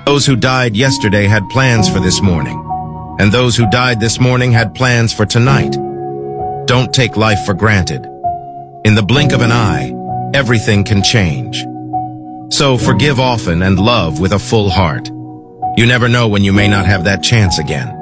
Those who died yesterday had plans for this morning, and those who died this morning had plans for tonight. Don't take life for granted. In the blink of an eye, everything can change. So forgive often and love with a full heart. You never know when you may not have that chance again.